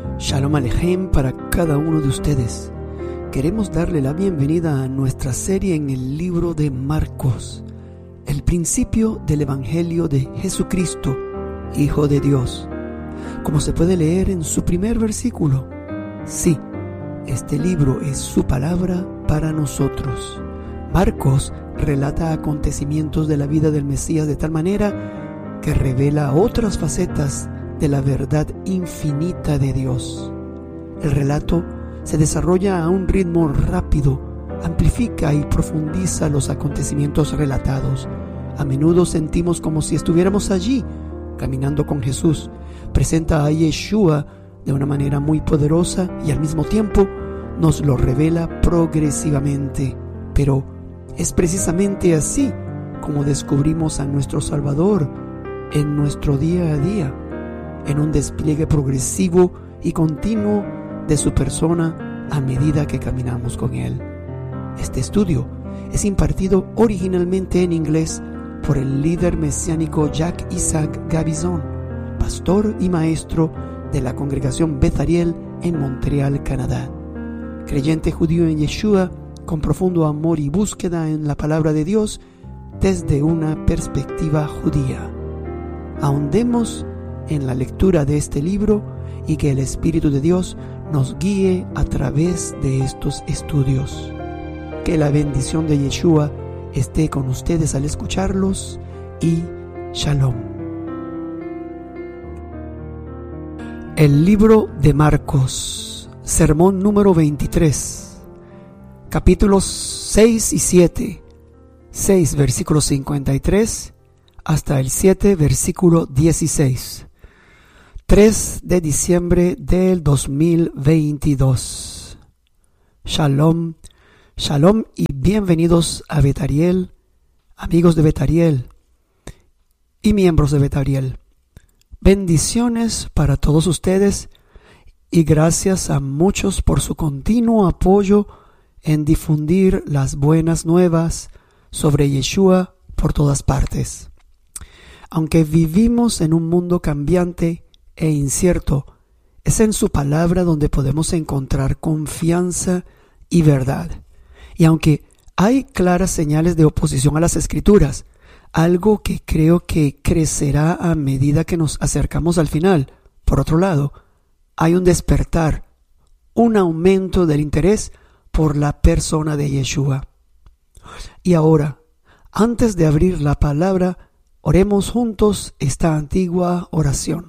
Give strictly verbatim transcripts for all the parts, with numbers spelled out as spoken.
Shalom Alejem para cada uno de ustedes. Queremos darle la bienvenida a nuestra serie en el libro de Marcos, el principio del Evangelio de Jesucristo, Hijo de Dios. Como se puede leer en su primer versículo, sí, este libro es su palabra para nosotros. Marcos relata acontecimientos de la vida del Mesías de tal manera que revela otras facetas de la verdad infinita de Dios. El relato se desarrolla a un ritmo rápido, amplifica y profundiza los acontecimientos relatados. A menudo sentimos como si estuviéramos allí, caminando con Jesús. Presenta a Yeshua de una manera muy poderosa y al mismo tiempo nos lo revela progresivamente. Pero es precisamente así como descubrimos a nuestro Salvador en nuestro día a día, en un despliegue progresivo y continuo de su persona a medida que caminamos con Él. Este estudio es impartido originalmente en inglés por el líder mesiánico Jack Isaac Gabizon, pastor y maestro de la congregación Beth Ariel en Montreal, Canadá. Creyente judío en Yeshua, con profundo amor y búsqueda en la palabra de Dios desde una perspectiva judía. Ahondemos en la lectura de este libro y que el Espíritu de Dios nos guíe a través de estos estudios. Que la bendición de Yeshua esté con ustedes al escucharlos y Shalom. El libro de Marcos, sermón número veintitrés, capítulos seis y siete, seis versículos cincuenta y tres hasta el siete versículo dieciséis. tres de diciembre del dos mil veintidós. Shalom, shalom y bienvenidos a Beth Ariel, amigos de Beth Ariel y miembros de Beth Ariel. Bendiciones para todos ustedes y gracias a muchos por su continuo apoyo en difundir las buenas nuevas sobre Yeshua por todas partes. Aunque vivimos en un mundo cambiante e incierto, es en su palabra donde podemos encontrar confianza y verdad. Y aunque hay claras señales de oposición a las Escrituras, algo que creo que crecerá a medida que nos acercamos al final, por otro lado, hay un despertar, un aumento del interés por la persona de Yeshua. Y ahora, antes de abrir la palabra, oremos juntos esta antigua oración.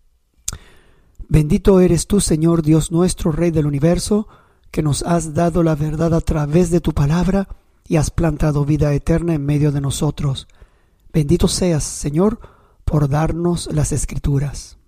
Bendito eres tú, Señor Dios nuestro, Rey del universo, que nos has dado la verdad a través de tu palabra y has plantado vida eterna en medio de nosotros. Bendito seas, Señor, por darnos las Escrituras.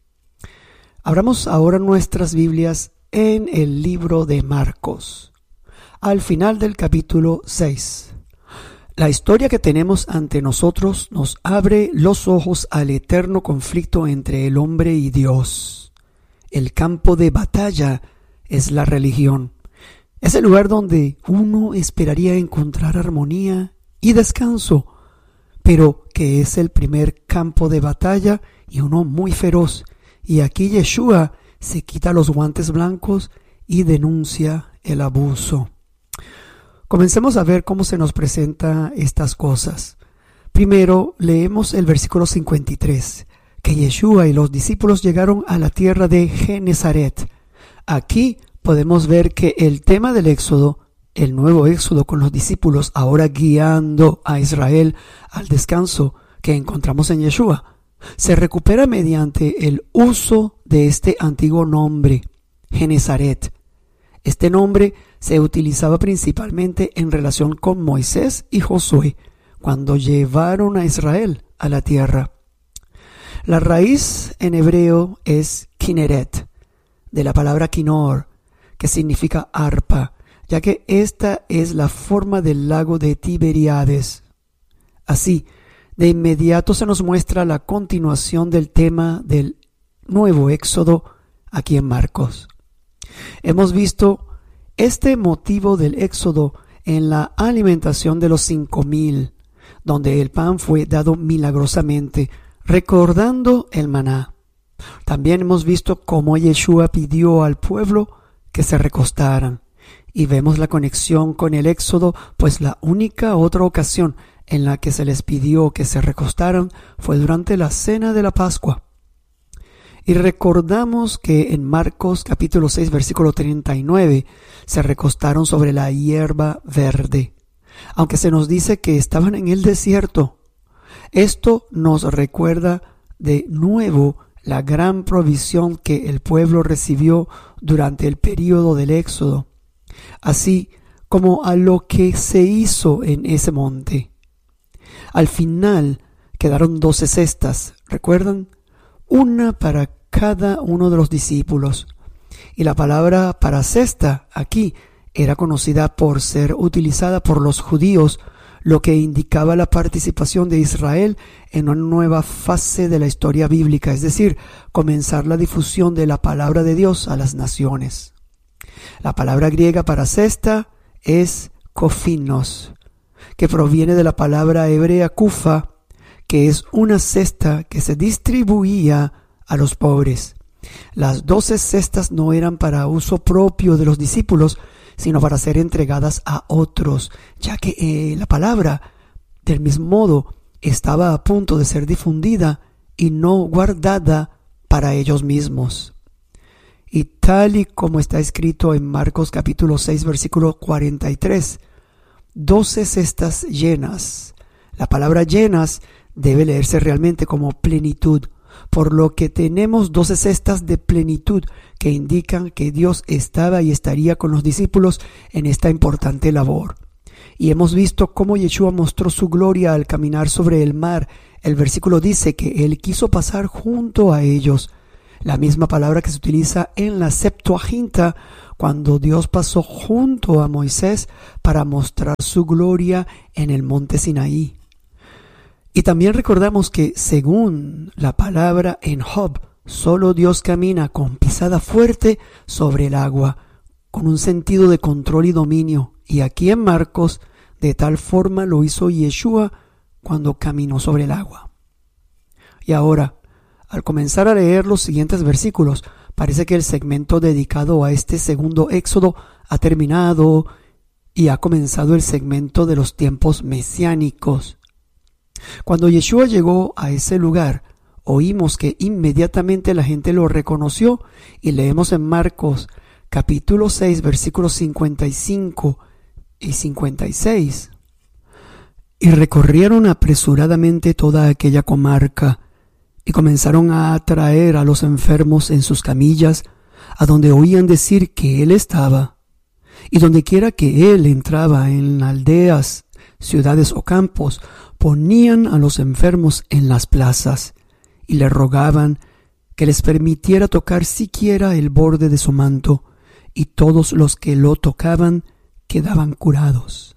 Abramos ahora nuestras Biblias en el libro de Marcos, al final del capítulo seis. La historia que tenemos ante nosotros nos abre los ojos al eterno conflicto entre el hombre y Dios. El campo de batalla es la religión. Es el lugar donde uno esperaría encontrar armonía y descanso, pero que es el primer campo de batalla y uno muy feroz. Y aquí Yeshua se quita los guantes blancos y denuncia el abuso. Comencemos a ver cómo se nos presenta estas cosas. Primero, leemos el versículo cincuenta y tres, que Yeshua y los discípulos llegaron a la tierra de Genezaret. Aquí podemos ver que el tema del éxodo, el nuevo éxodo con los discípulos ahora guiando a Israel al descanso que encontramos en Yeshua, se recupera mediante el uso de este antiguo nombre, Genezaret. Este nombre se utilizaba principalmente en relación con Moisés y Josué cuando llevaron a Israel a la tierra. La raíz en hebreo es Kineret, de la palabra Kinor, que significa arpa, ya que esta es la forma del lago de Tiberíades. Así, de inmediato se nos muestra la continuación del tema del nuevo éxodo aquí en Marcos. Hemos visto este motivo del éxodo en la alimentación de los cinco mil, donde el pan fue dado milagrosamente, recordando el maná. También hemos visto cómo Yeshua pidió al pueblo que se recostaran. Y vemos la conexión con el Éxodo, pues la única otra ocasión en la que se les pidió que se recostaran fue durante la cena de la Pascua. Y recordamos que en Marcos capítulo seis versículo treinta y nueve se recostaron sobre la hierba verde, aunque se nos dice que estaban en el desierto. Esto nos recuerda de nuevo la gran provisión que el pueblo recibió durante el período del Éxodo, así como a lo que se hizo en ese monte. Al final quedaron doce cestas, ¿recuerdan? Una para cada uno de los discípulos. Y la palabra para cesta aquí era conocida por ser utilizada por los judíos, lo que indicaba la participación de Israel en una nueva fase de la historia bíblica, es decir, comenzar la difusión de la palabra de Dios a las naciones. La palabra griega para cesta es kofinos, que proviene de la palabra hebrea kufa, que es una cesta que se distribuía a los pobres. Las doce cestas no eran para uso propio de los discípulos, sino para ser entregadas a otros, ya que eh, la palabra, del mismo modo, estaba a punto de ser difundida y no guardada para ellos mismos. Y tal y como está escrito en Marcos capítulo seis versículo cuarenta y tres, doce cestas llenas. La palabra llenas debe leerse realmente como plenitud, por lo que tenemos doce cestas de plenitud que indican que Dios estaba y estaría con los discípulos en esta importante labor. Y hemos visto cómo Yeshua mostró su gloria al caminar sobre el mar. El versículo dice que Él quiso pasar junto a ellos, la misma palabra que se utiliza en la Septuaginta cuando Dios pasó junto a Moisés para mostrar su gloria en el monte Sinaí. Y también recordamos que, según la palabra en Job, solo Dios camina con pisada fuerte sobre el agua, con un sentido de control y dominio. Y aquí en Marcos, de tal forma lo hizo Yeshua cuando caminó sobre el agua. Y ahora, al comenzar a leer los siguientes versículos, parece que el segmento dedicado a este segundo éxodo ha terminado y ha comenzado el segmento de los tiempos mesiánicos. Cuando Yeshua llegó a ese lugar, oímos que inmediatamente la gente lo reconoció y leemos en Marcos capítulo seis versículos cincuenta y cinco y cincuenta y seis. Y recorrieron apresuradamente toda aquella comarca y comenzaron a traer a los enfermos en sus camillas, a donde oían decir que Él estaba. Y donde quiera que Él entraba, en aldeas, ciudades o campos, ponían a los enfermos en las plazas y le rogaban que les permitiera tocar siquiera el borde de su manto, y todos los que lo tocaban quedaban curados.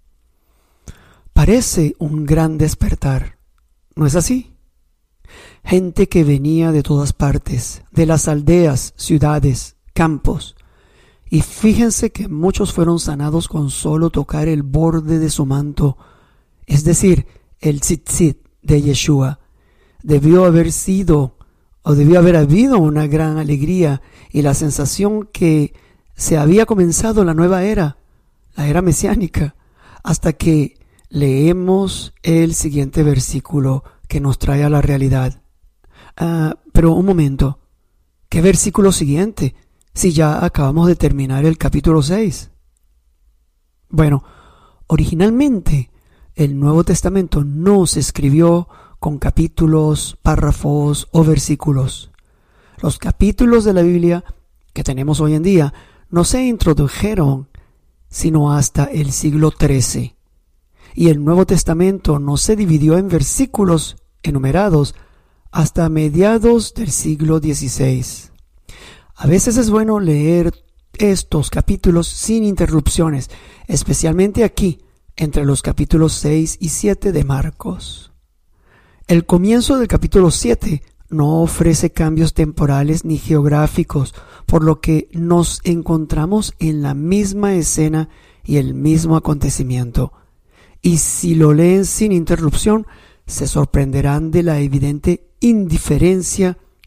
Parece un gran despertar, ¿no es así? Gente que venía de todas partes, de las aldeas, ciudades, campos, y fíjense que muchos fueron sanados con solo tocar el borde de su manto, es decir, el tzitzit de Yeshua. Debió haber sido o debió haber habido una gran alegría y la sensación que se había comenzado la nueva era, la era mesiánica, hasta que leemos el siguiente versículo que nos trae a la realidad. Ah, pero un momento, ¿qué versículo siguiente? Si ya acabamos de terminar el capítulo seis. Bueno, originalmente el Nuevo Testamento no se escribió con capítulos, párrafos o versículos. Los capítulos de la Biblia que tenemos hoy en día no se introdujeron sino hasta el siglo trece. Y el Nuevo Testamento no se dividió en versículos enumerados hasta mediados del siglo dieciséis. A veces es bueno leer estos capítulos sin interrupciones, especialmente aquí, entre los capítulos seis y siete de Marcos. El comienzo del capítulo siete no ofrece cambios temporales ni geográficos, por lo que nos encontramos en la misma escena y el mismo acontecimiento. Y si lo leen sin interrupción, se sorprenderán de la evidente indiferencia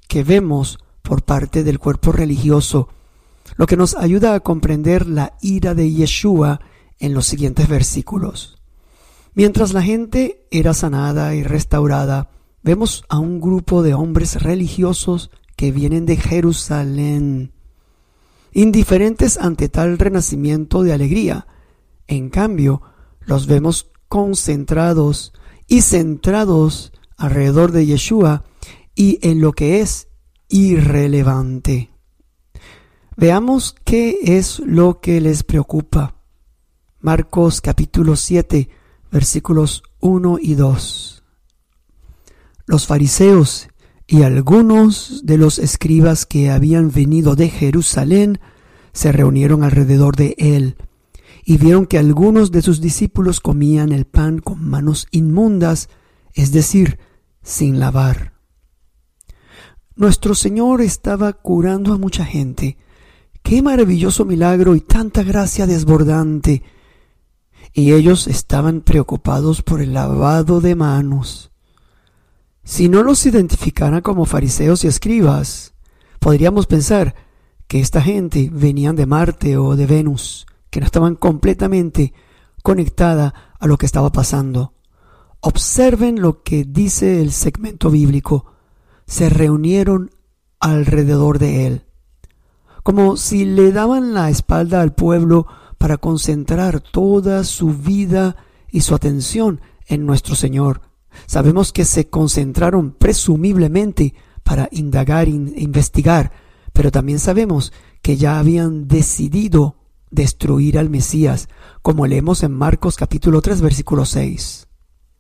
que vemos por parte del cuerpo religioso, lo que nos ayuda a comprender la ira de Yeshua en los siguientes versículos. Mientras la gente era sanada y restaurada, vemos a un grupo de hombres religiosos que vienen de Jerusalén, indiferentes ante tal renacimiento de alegría. En cambio, los vemos concentrados y centrados alrededor de Yeshua y en lo que es irrelevante. Veamos qué es lo que les preocupa. Marcos capítulo siete, versículos uno y dos. Los fariseos y algunos de los escribas que habían venido de Jerusalén se reunieron alrededor de él y vieron que algunos de sus discípulos comían el pan con manos inmundas, es decir, sin lavar. Nuestro Señor estaba curando a mucha gente. ¡Qué maravilloso milagro y tanta gracia desbordante! Y ellos estaban preocupados por el lavado de manos. Si no los identificaran como fariseos y escribas, podríamos pensar que esta gente venían de Marte o de Venus, que no estaban completamente conectada a lo que estaba pasando. Observen lo que dice el segmento bíblico. Se reunieron alrededor de él, como si le daban la espalda al pueblo para concentrar toda su vida y su atención en nuestro Señor. Sabemos que se concentraron presumiblemente para indagar e investigar, pero también sabemos que ya habían decidido destruir al Mesías, como leemos en Marcos capítulo tres, versículo seis.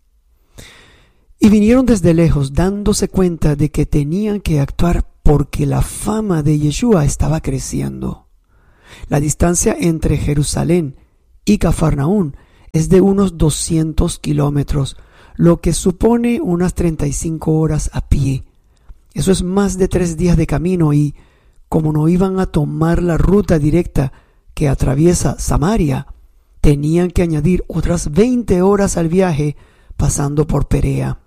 Y vinieron desde lejos, dándose cuenta de que tenían que actuar porque la fama de Yeshua estaba creciendo. La distancia entre Jerusalén y Cafarnaún es de unos doscientos kilómetros, lo que supone unas treinta y cinco horas a pie. Eso es más de tres días de camino y, como no iban a tomar la ruta directa que atraviesa Samaria, tenían que añadir otras veinte horas al viaje pasando por Perea.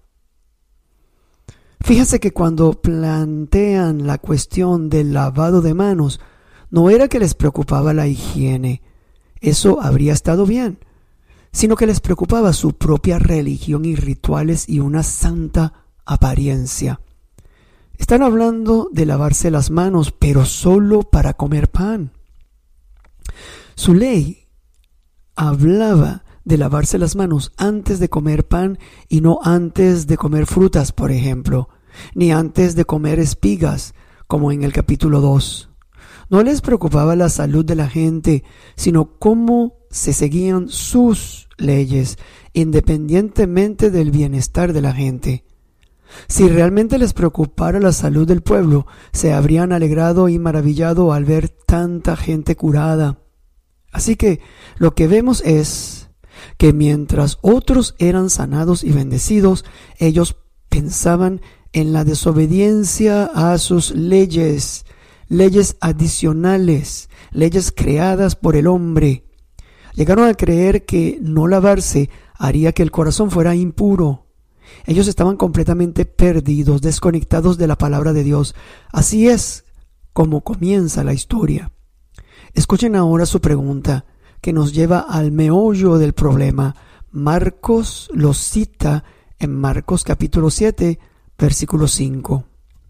Fíjense que cuando plantean la cuestión del lavado de manos, no era que les preocupaba la higiene, eso habría estado bien, sino que les preocupaba su propia religión y rituales y una santa apariencia. Están hablando de lavarse las manos, pero solo para comer pan. Su ley hablaba de lavarse las manos antes de comer pan y no antes de comer frutas, por ejemplo, ni antes de comer espigas, como en el capítulo dos. No les preocupaba la salud de la gente, sino cómo se seguían sus leyes, independientemente del bienestar de la gente. Si realmente les preocupara la salud del pueblo, se habrían alegrado y maravillado al ver tanta gente curada. Así que lo que vemos es que mientras otros eran sanados y bendecidos, ellos pensaban en la desobediencia a sus leyes, leyes adicionales, leyes creadas por el hombre. Llegaron a creer que no lavarse haría que el corazón fuera impuro. Ellos estaban completamente perdidos, desconectados de la palabra de Dios. Así es como comienza la historia. Escuchen ahora su pregunta, que nos lleva al meollo del problema. Marcos lo cita en Marcos capítulo siete, versículo cinco.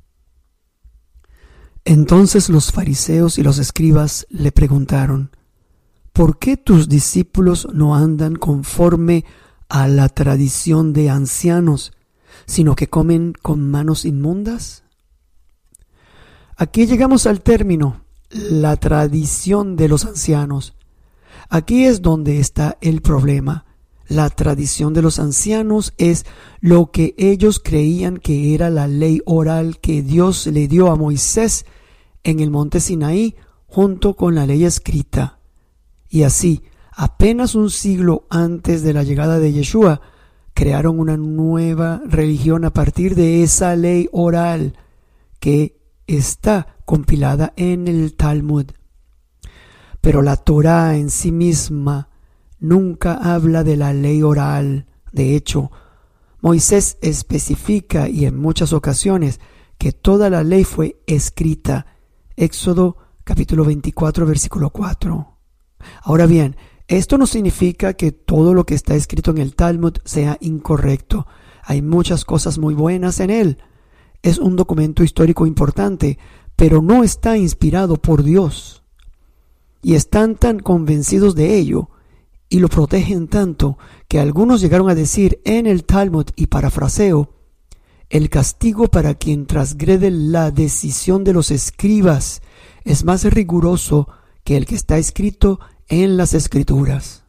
Entonces los fariseos y los escribas le preguntaron: ¿por qué tus discípulos no andan conforme a la tradición de ancianos, sino que comen con manos inmundas? Aquí llegamos al término, la tradición de los ancianos. Aquí es donde está el problema. La tradición de los ancianos es lo que ellos creían que era la ley oral que Dios le dio a Moisés en el monte Sinaí junto con la ley escrita. Y así, apenas un siglo antes de la llegada de Yeshua, crearon una nueva religión a partir de esa ley oral que está compilada en el Talmud. Pero la Torá en sí misma nunca habla de la ley oral. De hecho, Moisés especifica y en muchas ocasiones que toda la ley fue escrita. Éxodo capítulo veinticuatro, versículo cuatro. Ahora bien, esto no significa que todo lo que está escrito en el Talmud sea incorrecto. Hay muchas cosas muy buenas en él. Es un documento histórico importante, pero no está inspirado por Dios. Y están tan convencidos de ello y lo protegen tanto que algunos llegaron a decir en el Talmud, y parafraseo, el castigo para quien transgrede la decisión de los escribas es más riguroso que el que está escrito en las Escrituras.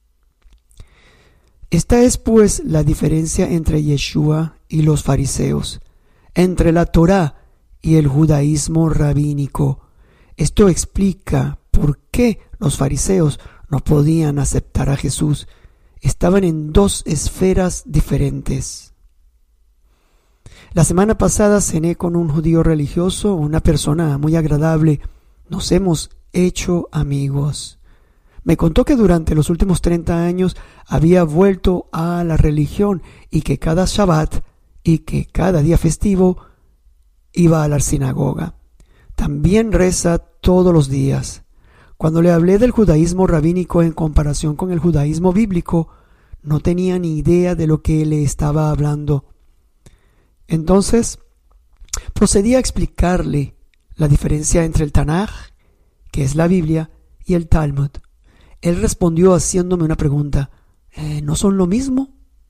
Esta es pues la diferencia entre Yeshua y los fariseos, entre la Torá y el judaísmo rabínico. Esto explica por qué los fariseos no podían aceptar a Jesús. Estaban en dos esferas diferentes. La semana pasada cené con un judío religioso, una persona muy agradable. Nos hemos hecho amigos. Me contó que durante los últimos treinta años había vuelto a la religión y que cada Shabbat y que cada día festivo iba a la sinagoga. También reza todos los días. Cuando le hablé del judaísmo rabínico en comparación con el judaísmo bíblico, no tenía ni idea de lo que le estaba hablando. Entonces, procedí a explicarle la diferencia entre el Tanaj, que es la Biblia, y el Talmud. Él respondió haciéndome una pregunta. ¿Eh, ¿No son lo mismo?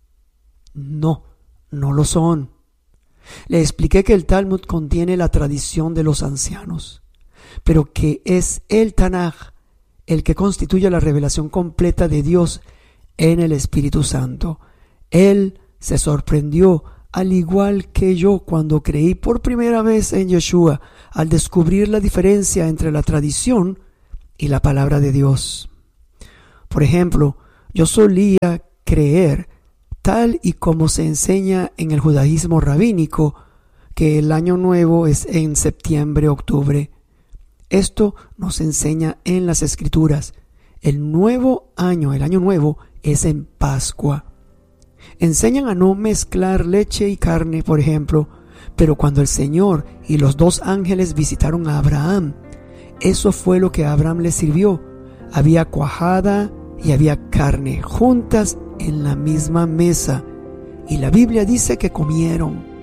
No, no lo son. Le expliqué que el Talmud contiene la tradición de los ancianos, pero que es el Tanaj el que constituye la revelación completa de Dios en el Espíritu Santo. Él se sorprendió, al igual que yo, cuando creí por primera vez en Yeshua, al descubrir la diferencia entre la tradición y la palabra de Dios. Por ejemplo, yo solía creer, tal y como se enseña en el judaísmo rabínico, que el año nuevo es en septiembre-octubre. Esto nos enseña en las Escrituras. El nuevo año, el año nuevo, es en Pascua. Enseñan a no mezclar leche y carne, por ejemplo, pero cuando el Señor y los dos ángeles visitaron a Abraham, eso fue lo que a Abraham le sirvió. Había cuajada y había carne juntas en la misma mesa, y la Biblia dice que comieron.